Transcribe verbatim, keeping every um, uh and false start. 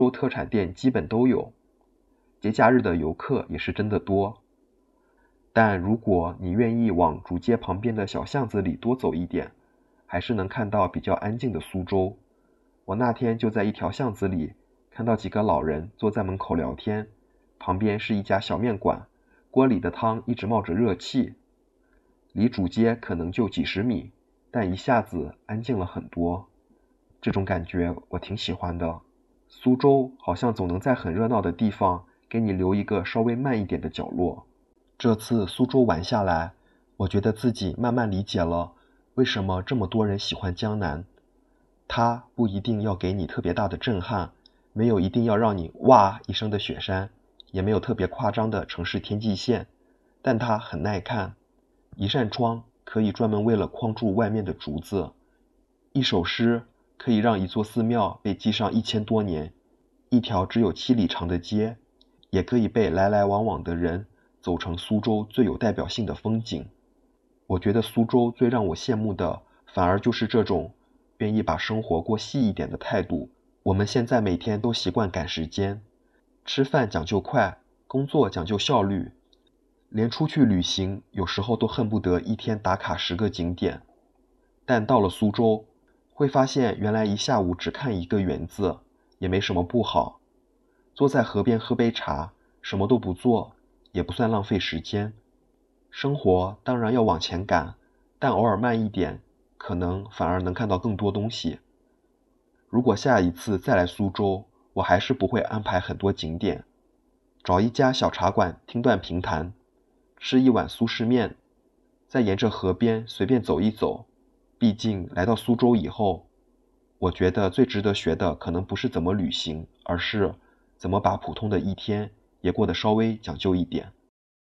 州特产店基本都有，节假日的游客也是真的多。但如果你愿意往主街旁边的小巷子里多走一点，还是能看到比较安静的苏州。我那天就在一条巷子里看到几个老人坐在门口聊天，旁边是一家小面馆，锅里的汤一直冒着热气。离主街可能就几十米，但一下子安静了很多。这种感觉我挺喜欢的。苏州好像总能在很热闹的地方给你留一个稍微慢一点的角落。这次苏州玩下来，我觉得自己慢慢理解了为什么这么多人喜欢江南。它不一定要给你特别大的震撼，没有一定要让你哇一声的雪山，也没有特别夸张的城市天际线，但它很耐看。一扇窗可以专门为了框住外面的竹子，一首诗可以让一座寺庙被记上一千多年，一条只有七里长的街也可以被来来往往的人走成苏州最有代表性的风景。我觉得苏州最让我羡慕的反而就是这种愿意把生活过细一点的态度。我们现在每天都习惯赶时间，吃饭讲究快，工作讲究效率，连出去旅行有时候都恨不得一天打卡十个景点。但到了苏州，会发现原来一下午只看一个园子也没什么不好。坐在河边喝杯茶，什么都不做，也不算浪费时间。生活当然要往前赶，但偶尔慢一点，可能反而能看到更多东西。如果下一次再来苏州，我还是不会安排很多景点，找一家小茶馆听段评弹，吃一碗苏式面，再沿着河边随便走一走。毕竟来到苏州以后，我觉得最值得学的可能不是怎么旅行，而是怎么把普通的一天也过得稍微讲究一点。